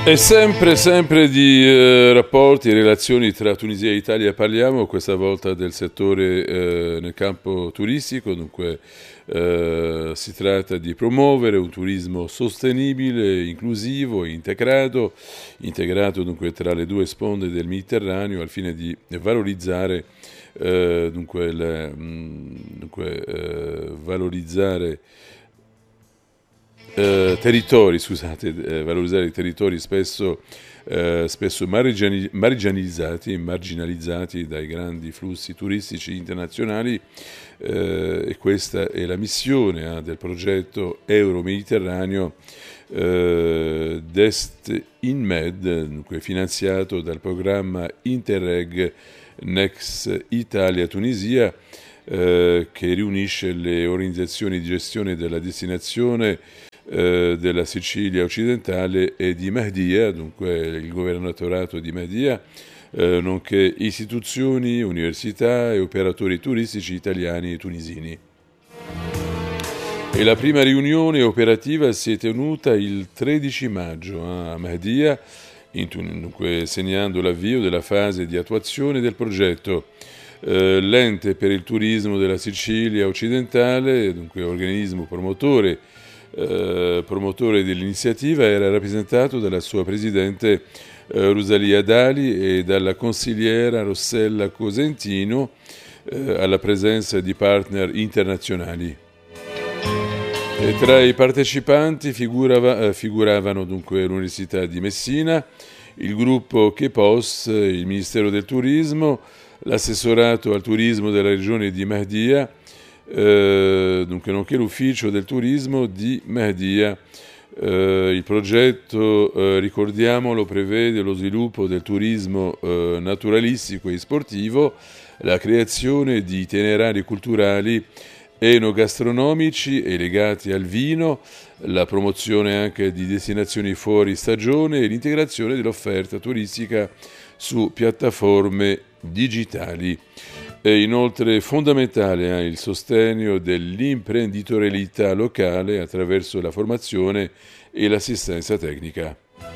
E sempre di rapporti e relazioni tra Tunisia e Italia parliamo, questa volta del settore nel campo turistico, dunque si tratta di promuovere un turismo sostenibile, inclusivo, integrato dunque tra le due sponde del Mediterraneo al fine di valorizzare valorizzare valorizzare i territori spesso marginalizzati dai grandi flussi turistici internazionali, e questa è la missione del progetto Euro-Mediterraneo Dest in Med, dunque finanziato dal programma Interreg Next Italia-Tunisia, che riunisce le organizzazioni di gestione della destinazione della Sicilia occidentale e di Mahdia, dunque il governatorato di Mahdia, nonché istituzioni, università e operatori turistici italiani e tunisini. E la prima riunione operativa si è tenuta il 13 maggio a Mahdia, dunque segnando l'avvio della fase di attuazione del progetto. L'ente per il turismo della Sicilia occidentale, dunque organismo promotore dell'iniziativa, era rappresentato dalla sua presidente Rosalia Dali e dalla consigliera Rossella Cosentino, alla presenza di partner internazionali. E tra i partecipanti figuravano dunque l'Università di Messina, il gruppo Chepos, il Ministero del Turismo, l'assessorato al turismo della regione di Mahdia, dunque nonché l'ufficio del turismo di Mahdia. Il progetto, ricordiamolo, prevede lo sviluppo del turismo naturalistico e sportivo, la creazione di itinerari culturali enogastronomici e legati al vino, la promozione anche di destinazioni fuori stagione e l'integrazione dell'offerta turistica su piattaforme digitali. È inoltre fondamentale il sostegno dell'imprenditorialità locale attraverso la formazione e l'assistenza tecnica.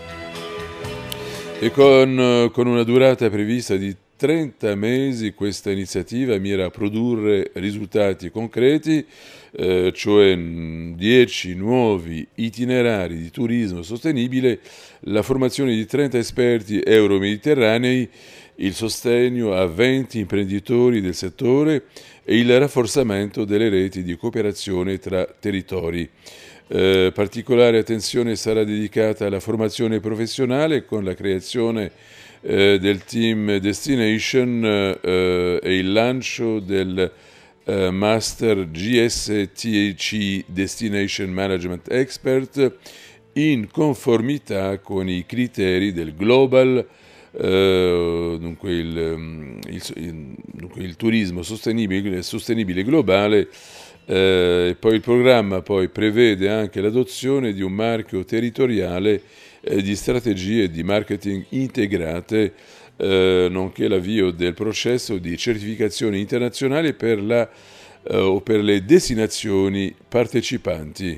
E con una durata prevista di 30 mesi questa iniziativa mira a produrre risultati concreti, cioè 10 nuovi itinerari di turismo sostenibile, la formazione di 30 esperti euro-mediterranei, il sostegno a 20 imprenditori del settore e il rafforzamento delle reti di cooperazione tra territori. Particolare attenzione sarà dedicata alla formazione professionale con la creazione del team Destination e il lancio del Master GSTC Destination Management Expert in conformità con i criteri del Global, dunque il turismo sostenibile globale. Poi il programma prevede anche l'adozione di un marchio territoriale di strategie di marketing integrate, nonché l'avvio del processo di certificazione internazionale per le destinazioni partecipanti.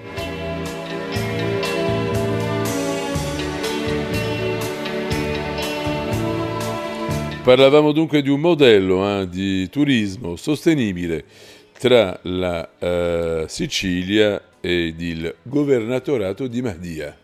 Parlavamo dunque di un modello di turismo sostenibile tra la Sicilia ed il governatorato di Mahdia.